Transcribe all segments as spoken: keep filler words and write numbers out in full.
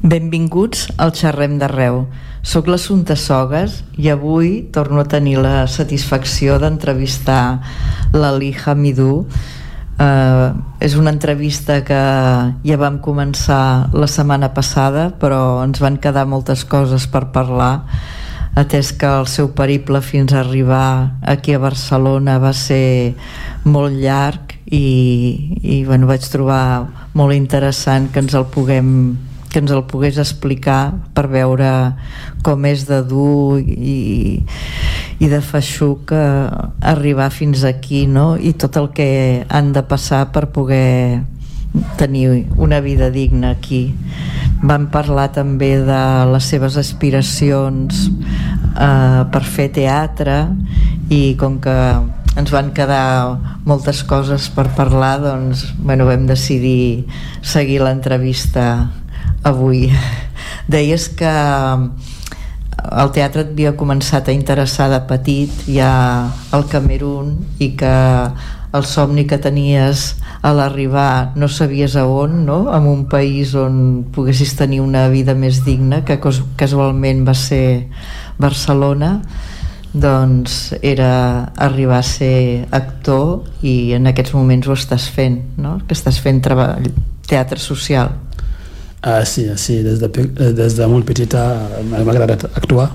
Benvinguts al Xerrem d'Arreu. Soc l'Assumpta Sogas i avui torno a tenir la satisfacció d'entrevistar l'Ali Hamidou. Uh, és una entrevista que ja vam començar la setmana passada, però ens van quedar moltes coses per parlar, atès que el seu periple fins a arribar aquí a Barcelona va ser molt llarg i, i bueno, vaig trobar molt interessant que ens el puguem que ens el pogués explicar per veure com és de dur i, i de feixuc arribar fins aquí, no? I tot el que han de passar per poder tenir una vida digna aquí. Vam parlar també de les seves aspiracions eh, per fer teatre, i com que ens van quedar moltes coses per parlar, doncs bueno, vam decidir seguir l'entrevista avui. Deies que el teatre et havia començat a interessar de petit ja al Camerun, i que el somni que tenies a l'arribar no sabies a on, no? En un país on poguessis tenir una vida més digna, que casualment va ser Barcelona, doncs era arribar a ser actor, i en aquests moments ho estàs fent, no? Que estàs fent treball, teatre social. Ah, sí, sí, des de, des de molt petita m'ha agradat actuar.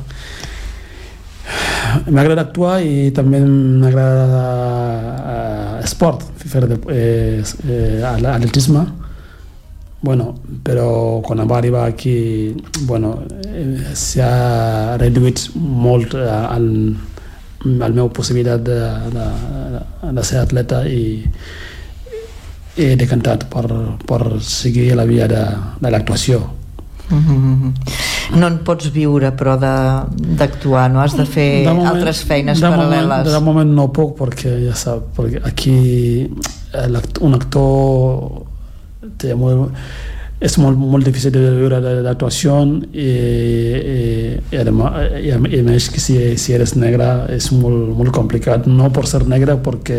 M'agrada actuar i també m'agrada uh, esport, fer de, eh, eh, atletisme. Bueno, però quan va arribar aquí, bueno, eh, s'ha reduït molt uh, el, el meu possibilitat de, de, de ser atleta, i he decantat per, per seguir la via de, de l'actuació. Mm-hmm. No en pots viure, però d'actuar, no? Has de fer de moment, altres feines de paral·leles. Moment, de moment no puc, perquè ja sap, perquè aquí un actor té molt, és molt, molt difícil de viure de l'actuació, i, i, i, i, i més que si, si eres negre és molt, molt complicat, no per ser negre, perquè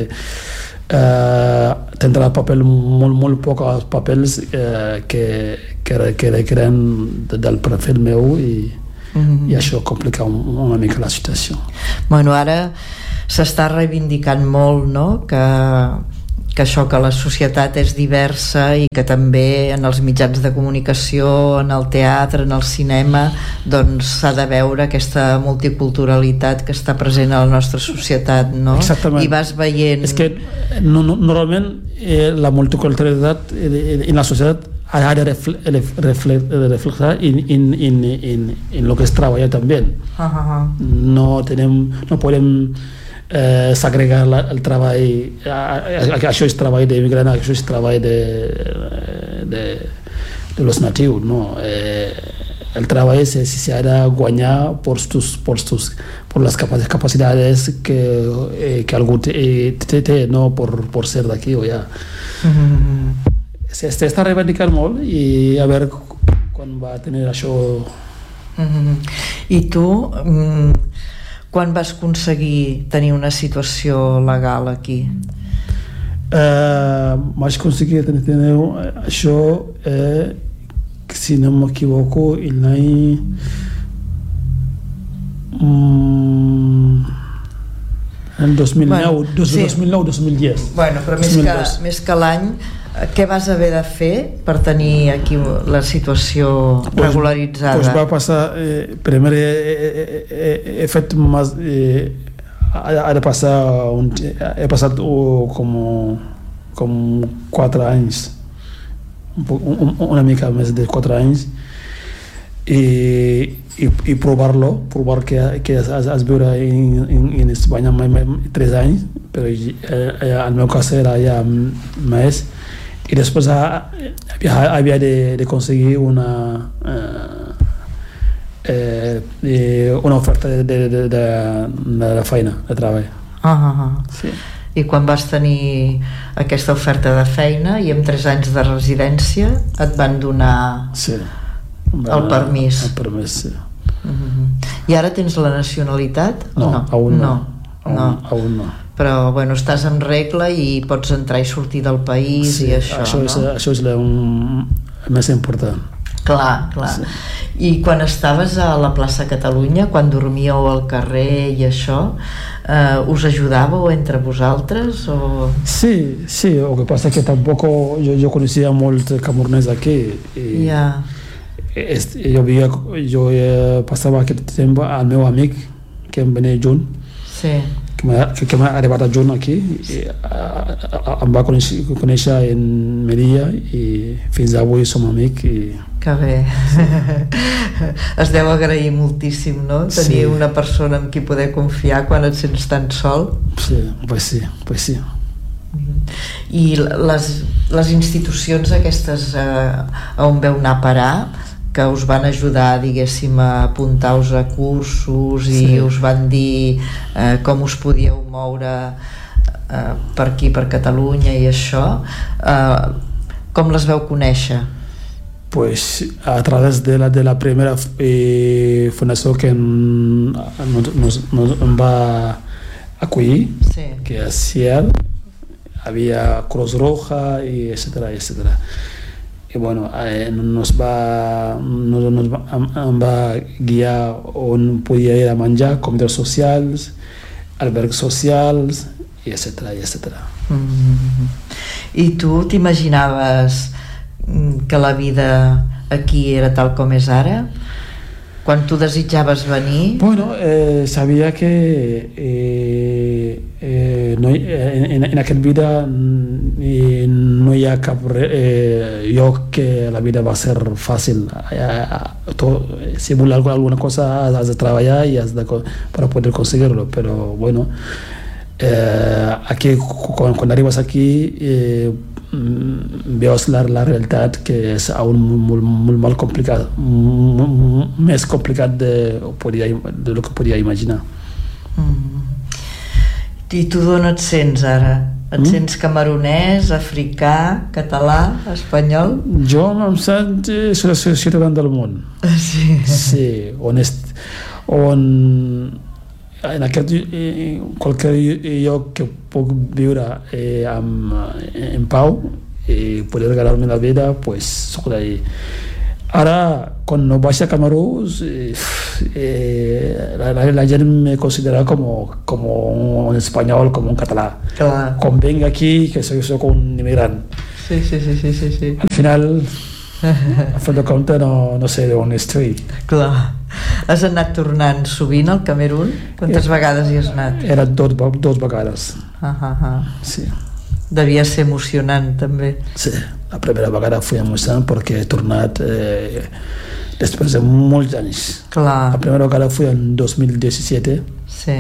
Uh, tindrà papel, molt, molt pocs papers uh, que, que, que requeren del perfil meu, i, mm-hmm. i això complica un, una mica la situació. Bueno, ara s'està reivindicant molt, no? Que, que això, que la societat és diversa, i que també en els mitjans de comunicació, en el teatre, en el cinema, doncs s'ha de veure aquesta multiculturalitat que està present a la nostra societat, no? Exactament. I vas veient... És que no, no, normalment eh, la multiculturalitat en la societat ha de reflejar en, en, en, en, en lo que es treballar també. Uh-huh. No tenem, no podem Eh, segregar la, el treball, eh, això és treball d'immigrant, això és treball de, de, de los natius, no? Eh, el treball se, se ha de guanyar per, tus, per, tus, per les capacitats que, eh, que algú té, té, té, no per, per ser d'aquí o allà. Mm-hmm. S'està reivindicant molt, i a veure quan va tenir això. Mm-hmm. I tu... Mm, quan vas aconseguir tenir una situació legal aquí? Uh, vaig aconseguir tenir això, eh, si no m'equivoco, l'any mm, el dos mil nou, bueno, sí. dos mil nou dos mil deu. Bueno, però més que, més que l'any, què vas haver de fer per tenir aquí la situació regularitzada? Pues, pues va passar, eh, primer he, he, he fet más, eh, ha de passar un, he passat uh, com, com quatre anys, un, un, una mica més de quatre anys, i, i, i provar-lo, provar que, que has, has viure en, en, en Espanya tres anys, però eh, el meu cas era ja més. I després havia, havia de, de aconseguir una eh, eh, una oferta de, de, de, de, de la feina, de treball. Uh -huh. Sí. I quan vas tenir aquesta oferta de feina i amb tres anys de residència et van donar sí. el permís? El permís, sí. Uh -huh. I ara tens la nacionalitat? No, no. aún no. no. Aún, no. aún no. Però bueno, estàs en regla i pots entrar i sortir del país, sí, i això, això és, no? això és el més important. Clar, clar. Sí. I quan estaves a la plaça Catalunya, quan dormíeu al carrer i això, eh, us ajudàveu entre vosaltres? O... Sí, sí, lo que pasa es que tampoco yo, yo conocía molt camerunès aquí. I yeah. este, jo, vivia, jo eh, passava aquest temps al meu amic que em venia junt, sí. que m'ha que, que arribat a junt aquí, i, a, a, em va conèixer, conèixer en Merilla i fins avui som amics. I... Que bé. Sí. Es deu agrair moltíssim, no? Tenir sí. una persona amb qui poder confiar quan et sents tan sol. Sí, pues sí, pues sí. I les, les institucions aquestes eh, on veu anar a parar, que us van ajudar, diguéssim, a apuntar-vos a cursos i sí. us van dir eh, com us podíeu moure eh, per aquí, per Catalunya i això, eh, com les veu conèixer? Pues a través de la, de la primera eh, fundació que nos, nos, nos va acollir, sí. que és Ciel, havia Cruz Roja, i etcètera, etcètera. I bueno, eh, nos va, nos, nos va, em va guiar on podia ir a menjar, comedors socials, albergs socials, i etcètera, etcètera. Mm-hmm. I tu t'imaginaves que la vida aquí era tal com és ara? Quan tu desitjaves venir? Bueno, eh, sabia que eh, eh, no, en, en aquesta vida eh, no hi ha cap eh, lloc que la vida va ser fàcil. Eh, tot, si vols alguna cosa has de treballar i has de, para poder conseguirlo, però bueno, eh, aquí, quan, quan arribes aquí eh, veus la, la realitat que és aún molt, molt, molt complicat, molt, més complicat de, podia, de lo que podia imaginar. Mm. I tu d'on et sents ara? Et mm? sents camerunès, africà, català, espanyol? Jo em sent ciutadà del món. Sí. Sí, on, est, on en aquest eh, qualsevol lloc que puc viure eh, amb, en pau i poder regalar-me la vida, pues soc d'ahí. Ara, quan no vaig a Camerún, eh, eh, la, la, la gent me considera com, com un espanyol, com un català. Clar. Quan venc aquí, que soc, soc un immigrant. Sí, sí, sí, sí, sí, sí. Al final, al fin de compte, no, no sé d'on estic. Clar. Has anat tornant sovint al Camerún? Quantes eh, vegades hi has anat? Era dos, dos vegades. Ah, ah, ah. Sí. Devia ser emocionant, també. Sí, la primera vegada fui emocionant perquè he tornat eh, després de molts anys. Clar. La primera vegada fui en dos mil disset. Sí.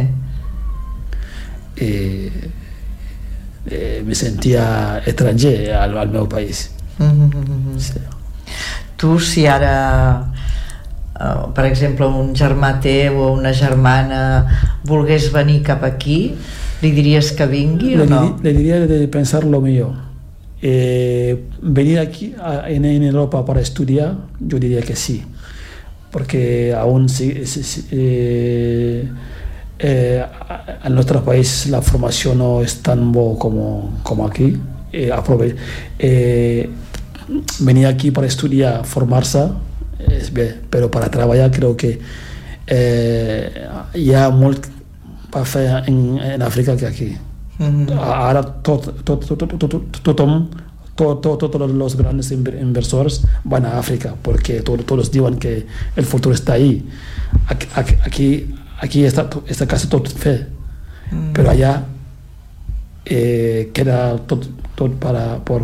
I eh, me sentia estranger al, al meu país. Mm-hmm. Sí. Tu, si ara, uh, per exemple, un germà teu o una germana volgués venir cap aquí, li diries que vingui o no? Le, le diría de pensar lo mío. Eh, venir aquí a, en, en Europa para estudiar, yo diría que sí, porque aún si, si, si, eh, eh, en nuestro país la formación no es tan buena como, como aquí. Eh, aprove, eh, venir aquí para estudiar, formarse, es bien, pero para trabajar creo que eh, hi ha molt per fer en, en Àfrica que aquí. Mm-hmm. Ara tot, tot, tot, tot, tot, tothom, tot, tot, todos los grandes inversores van a África porque todo, todos diuen que el futuro está ahí. Aquí, aquí, aquí está, está casi todo fe, mm. pero allá eh, queda todo, todo para por...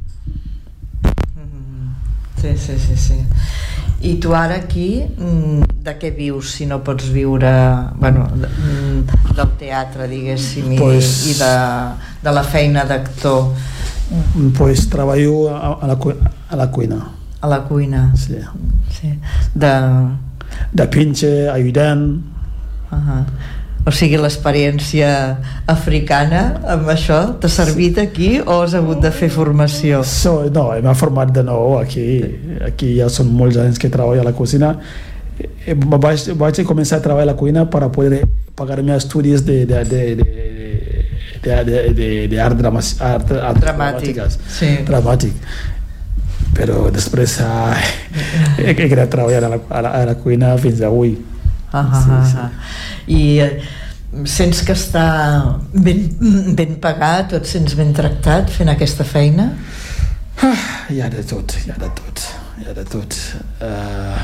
Sí, sí, sí, sí. I tu ara aquí de què vius si no pots viure, bueno, del teatre, diguéssim, pues, i, i de, de la feina d'actor? Pues treballo a, a, la, a la cuina. A la cuina? Sí. Sí. De... De pinche, ajudant. Uh-huh. O sigui, l'experiència africana amb això t'ha servit aquí o has hagut de fer formació? So, no, m'ha format de nou aquí. Aquí ja són molts anys que treballo a la cuina. Vaig, vaig començar a treballar a la cuina per poder pagar meus estudis de, de, de, de, de, de, de, de art, dramas, art, art dramàtic. dramàtiques. Sí. Dramàtic. Però després ai, he, he quedat treballar a la, a la, a la cuina fins avui. Ah, ah, sí, sí. Ah, i eh, sents que està ben, ben pagat o et sents ben tractat fent aquesta feina? Ah, hi ha de tot, hi ha de tot, hi ha de tot. Uh,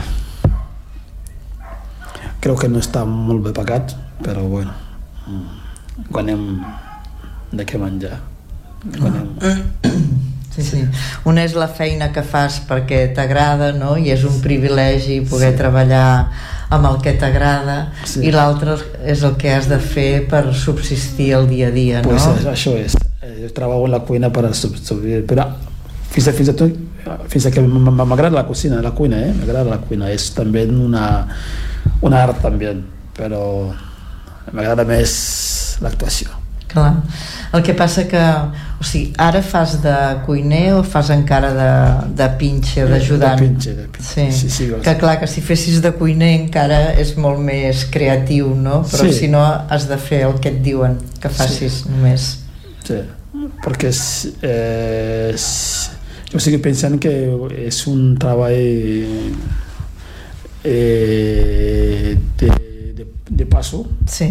crec que no està molt bé pagat, però bueno, guanyem de què menjar. Guanyem. Sí, sí. Una és la feina que fas perquè t'agrada, no? I és un privilegi poder sí. treballar amb el que t'agrada, sí. i l'altre és el que has de fer per subsistir el dia a dia, no? Pues això és, jo treballo en la cuina per subsistir, però fins a, fins a, fins a que m'agrada la cuina, la cuina, eh? M'agrada la cuina, és també una, una art també, però m'agrada més l'actuació. Clar. El que passa que, o sigui, ara fas de cuiner o fas encara de, de pinche o d'ajudant? De pinche, de pinche. Sí. Sí, sí, que clar, que si fessis de cuiner encara és molt més creatiu, no? Però sí. si no has de fer el que et diuen que facis sí. només. Sí, perquè eh, jo estic pensant que és un treball eh, de, de, de passo. Sí.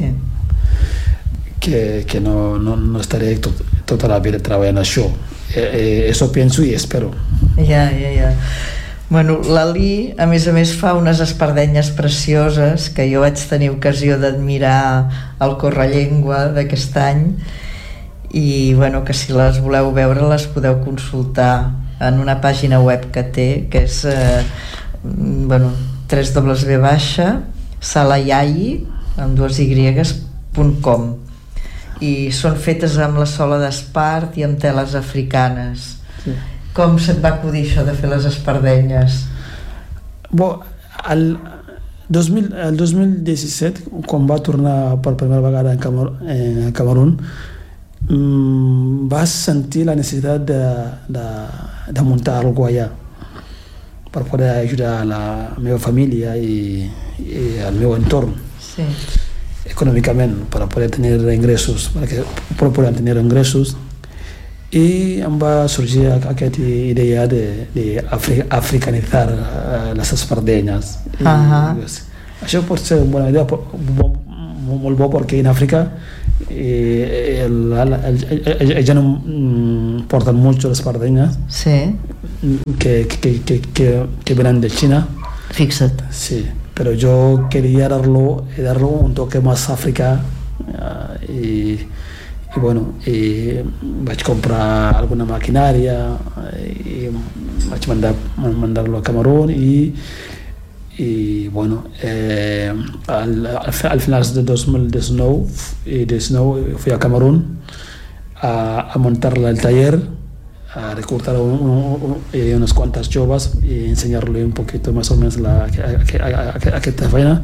que, que no, no, no estaré tot, tota la vida treballant això. Eh, eh, eso penso i espero. Ja, ja, ja. Bueno, l'Ali, a més a més, fa unes espardenyes precioses que jo vaig tenir ocasió d'admirar al Correllengua d'aquest any i, bueno, que si les voleu veure les podeu consultar en una pàgina web que té, que és eh, bueno, w w w punt salayayi amb dues y punt com, i són fetes amb la sola d'espart i amb teles africanes. Sí. Com se't va acudir això de fer les espardenyes? Bon, el dos mil, el dos mil disset, quan va tornar per primera vegada en Camerun, en Camerun, mmm, vas sentir la necessitat de, de, de muntar alguna cosa allà per poder ajudar a la meva família i, i al meu entorn. Sí. Econòmicament, per poder tenir ingressos, perquè per poder tenir ingressos, i em va sorgir aquesta idea de, de afri, africanitzar uh, les espardenyes. Uh-huh. I, això pot ser una bona idea, molt bo, perquè en Àfrica eh, el, el, el, el, ja no mm, porten mucho les espardenyes, sí. que, que, que, que, que venen de China. Fixa't. Sí, pero yo quería darlo, darlo un toque más africà uh, i i bueno, i vaig comprar alguna maquinària i vaig mandar, mandar-lo a Camerun i, i bueno, eh, al, al final de dos mil diecinueve, i diecinueve fui a Camerun a, a montar-le el taller, a reclutar un, un, un, unas cuantas joves y enseñarle un poquito más o menos la, a, a, a, a aquesta feina.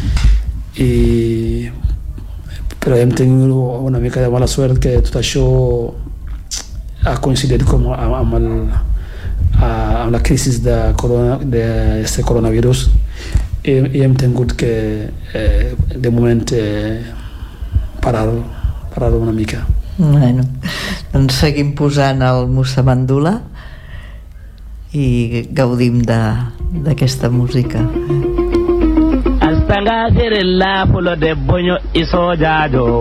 I però hem tingut una mica de mala sort que tot això ha coincidit com amb, el, amb la crisi de, corona, de este coronavirus i, i hem tingut que eh, de moment eh, parar, parar una mica. Bueno, doncs seguim posant el Musa Mandula i gaudim d'aquesta música. Sanga sere la polo de bonyo iso jajo